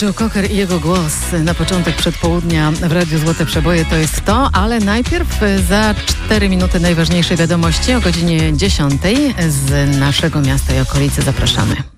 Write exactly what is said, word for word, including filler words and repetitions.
Joe Cocker i jego głos na początek przedpołudnia w Radiu Złote Przeboje to jest to, ale najpierw za cztery minuty najważniejszej wiadomości o godzinie dziesiątej z naszego miasta i okolicy zapraszamy.